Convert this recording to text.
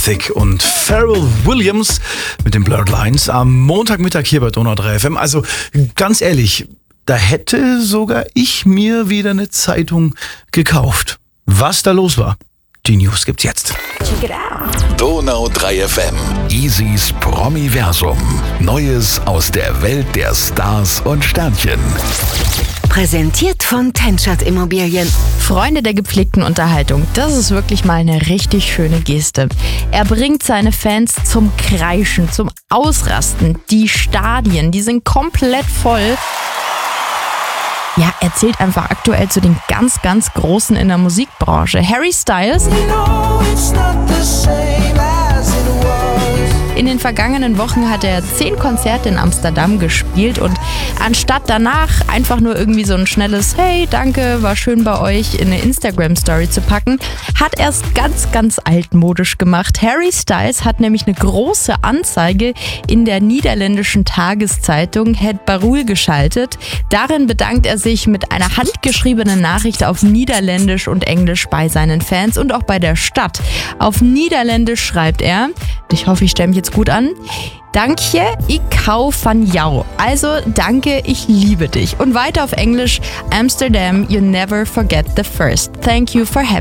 Gothic und Pharrell Williams mit den Blurred Lines am Montagmittag hier bei Donau 3 FM. Also ganz ehrlich, da hätte sogar ich mir wieder eine Zeitung gekauft. Was da los war, die News gibt's jetzt. Check it out. Donau 3 FM. Easys Promiversum. Neues aus der Welt der Stars und Sternchen. Präsentiert von Tenschert Immobilien. Freunde der gepflegten Unterhaltung, das ist wirklich mal eine richtig schöne Geste. Er bringt seine Fans zum Kreischen, zum Ausrasten. Die Stadien, die sind komplett voll. Ja, er zählt einfach aktuell zu den ganz, ganz Großen in der Musikbranche. Harry Styles. In den vergangenen Wochen hat er 10 Konzerte in Amsterdam gespielt und anstatt danach einfach nur irgendwie so ein schnelles Hey, danke, war schön bei euch in eine Instagram-Story zu packen, hat er es ganz, ganz altmodisch gemacht. Harry Styles hat nämlich eine große Anzeige in der niederländischen Tageszeitung Het Parool geschaltet. Darin bedankt er sich mit einer handgeschriebenen Nachricht auf Niederländisch und Englisch bei seinen Fans und auch bei der Stadt. Auf Niederländisch schreibt er, ich hoffe, ich stelle mich jetzt gut an. Danke, ik hou van jou. Also, danke, ich liebe dich. Und weiter auf Englisch, Amsterdam, you never forget the first. Thank you for having